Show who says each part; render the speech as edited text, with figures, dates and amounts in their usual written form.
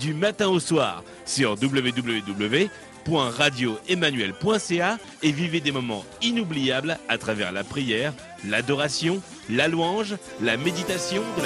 Speaker 1: du matin au soir sur www.radioemmanuel.ca et vivez des moments inoubliables à travers la prière, l'adoration, la louange, la méditation de